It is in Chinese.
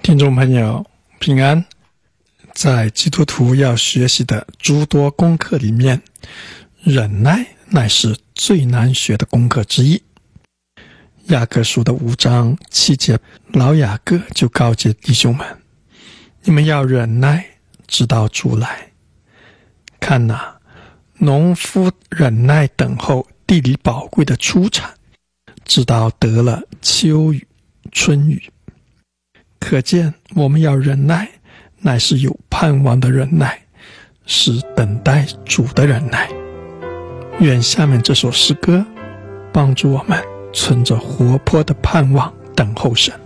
听众朋友平安，在基督徒要学习的诸多功课里面，忍耐乃是最难学的功课之一。雅各书的5章7节，老雅各就告诫弟兄们，你们要忍耐，直到主来。看哪，农夫忍耐等候地里宝贵的出产，直到得了秋雨春雨。可见我们要忍耐，乃是有盼望的忍耐，是等待主的忍耐。愿下面这首诗歌帮助我们存着活泼的盼望等候神。